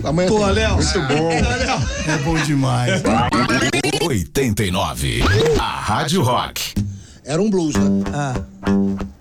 Amanhã Pô, Léo. muito bom. É bom demais. 89. A Rádio Rock. Era um blues, né? Ah.